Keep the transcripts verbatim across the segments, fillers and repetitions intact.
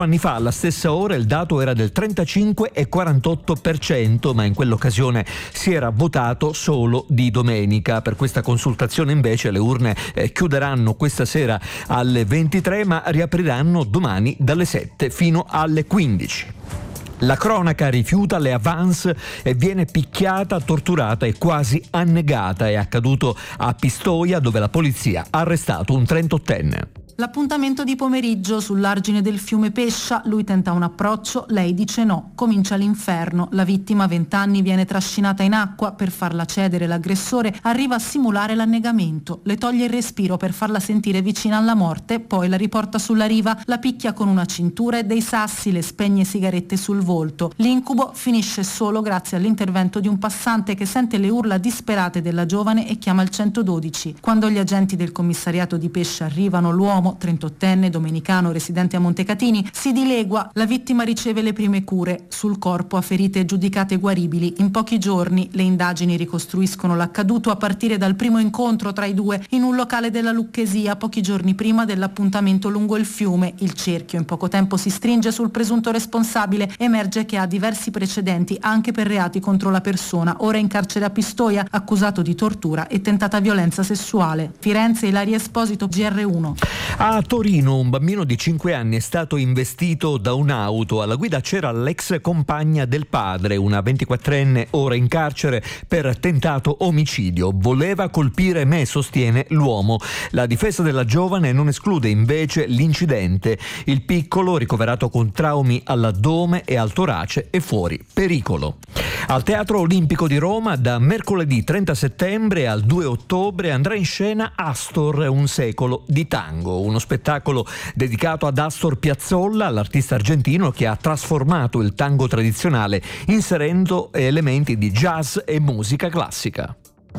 Anni fa alla stessa ora il dato era del trentacinque e quarantotto per cento, ma in quell'occasione si era votato solo di domenica. Per questa consultazione invece le urne eh, chiuderanno questa sera alle ventitré, ma riapriranno domani dalle sette fino alle quindici. La cronaca rifiuta le avance e viene picchiata, torturata e quasi annegata. È accaduto a Pistoia, dove la polizia ha arrestato un trentottenne. L'appuntamento di pomeriggio sull'argine del fiume Pescia, lui tenta un approccio, lei dice no, comincia l'inferno. La vittima, vent'anni, viene trascinata in acqua. Per farla cedere l'aggressore arriva a simulare l'annegamento, le toglie il respiro per farla sentire vicina alla morte, poi la riporta sulla riva, la picchia con una cintura e dei sassi, le spegne sigarette sul volto. L'incubo finisce solo grazie all'intervento di un passante che sente le urla disperate della giovane e chiama il centododici. Quando gli agenti del commissariato di Pescia arrivano, l'uomo, trentottenne, domenicano, residente a Montecatini, si dilegua. La vittima riceve le prime cure. Sul corpo ha ferite giudicate guaribili. In pochi giorni le indagini ricostruiscono l'accaduto a partire dal primo incontro tra i due in un locale della Lucchesia pochi giorni prima dell'appuntamento lungo il fiume. Il cerchio in poco tempo si stringe sul presunto responsabile. Emerge che ha diversi precedenti anche per reati contro la persona. Ora in carcere a Pistoia, accusato di tortura e tentata violenza sessuale. Firenze, Ilaria Esposito, G R uno. A Torino un bambino di cinque anni è stato investito da un'auto. Alla guida c'era l'ex compagna del padre, una ventiquattrenne ora in carcere per tentato omicidio. Voleva colpire me, sostiene l'uomo. La difesa della giovane non esclude invece l'incidente. Il piccolo, ricoverato con traumi all'addome e al torace, è fuori pericolo. Al Teatro Olimpico di Roma da mercoledì trenta settembre al due ottobre andrà in scena Astor, un secolo di tango, uno spettacolo dedicato ad Astor Piazzolla, l'artista argentino che ha trasformato il tango tradizionale inserendo elementi di jazz e musica classica.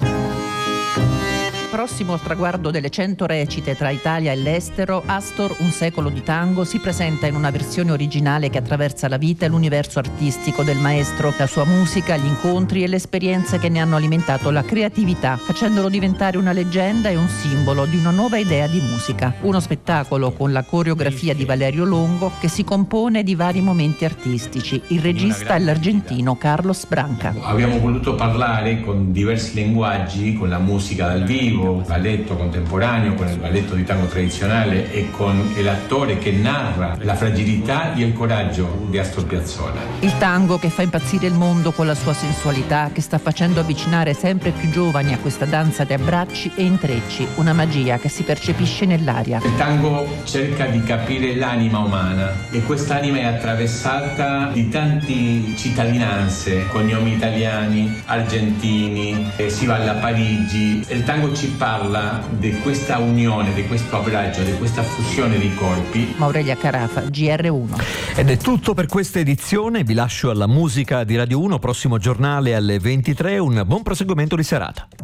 Prossimo al traguardo delle cento recite tra Italia e l'estero, Astor, un secolo di tango, si presenta in una versione originale che attraversa la vita e l'universo artistico del maestro, la sua musica, gli incontri e le esperienze che ne hanno alimentato la creatività, facendolo diventare una leggenda e un simbolo di una nuova idea di musica. Uno spettacolo con la coreografia di Valerio Longo che si compone di vari momenti artistici. Il regista è l'argentino Carlos Branca. Abbiamo voluto parlare con diversi linguaggi, con la musica dal vivo, balletto contemporaneo, con il balletto di tango tradizionale e con l'attore che narra la fragilità e il coraggio di Astor Piazzolla. Il tango che fa impazzire il mondo con la sua sensualità, che sta facendo avvicinare sempre più giovani a questa danza di abbracci e intrecci, una magia che si percepisce nell'aria. Il tango cerca di capire l'anima umana e quest'anima è attraversata di tante cittadinanze, cognomi italiani, argentini, eh, si va a Parigi. Il tango ci parla di questa unione, di questo abbraccio, di questa fusione di corpi. Aurelia Carafa, G R uno. Ed è tutto per questa edizione, vi lascio alla musica di Radio uno, prossimo giornale alle ventitré, un buon proseguimento di serata.